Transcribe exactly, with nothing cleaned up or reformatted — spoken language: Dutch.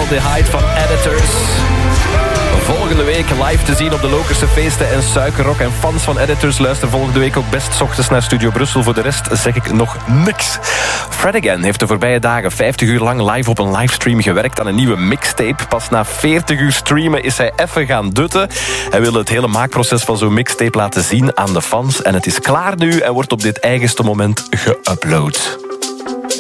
Formaldehyde van Editors. Volgende week live te zien op de Lokerse feesten en Suikerrock. En fans van Editors luisteren volgende week ook best 's ochtends naar Studio Brussel. Voor de rest zeg ik nog niks. Fred Again heeft de voorbije dagen vijftig uur lang live op een livestream gewerkt aan een nieuwe mixtape. Pas na veertig uur streamen is hij even gaan dutten. Hij wilde het hele maakproces van zo'n mixtape laten zien aan de fans. En het is klaar nu en wordt op dit eigenste moment geüpload.